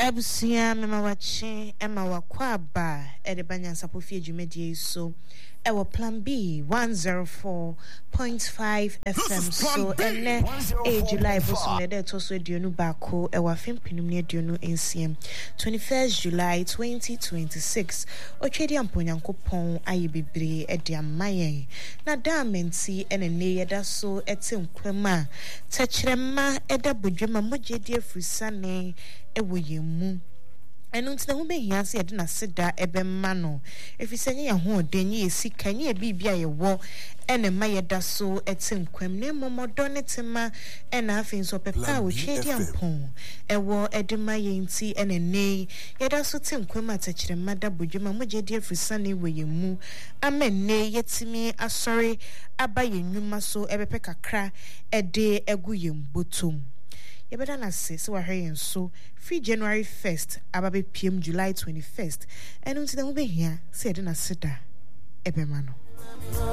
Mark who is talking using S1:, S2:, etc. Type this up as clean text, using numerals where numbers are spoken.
S1: Ebusia mema wache ema wakwa ba edebanya sapofie dwumedie so ewo plan B 104.5 FM so ene July bosom de to so aduonu baako ewo afempinum ne aduonu nsiem 21st July 2026 otwedi amponyankopon aye bebre ede amayen na damenti ene ne yeda so etenkwama tachirema eda bodwema mogedie frusane ewo yemu enunti na hube hiase ede na seda ebemma no efisanye ya ho denye esika nye bibia ye wo ene ma yeda so etenkwam ne momodo ne tema ena afin so pepa wo twedi ampon ewo ede ma yenti ene ne yeda so tenkwam atachire mada bodwema mogedi afrisane wo yemu amenne yetimi asori abaye nwuma so ebepe kakra ede egu yembotom Yebeda na se so waheyen so free January 1st ababe PM July 21st enunti na hube hia se ede na seda ebema no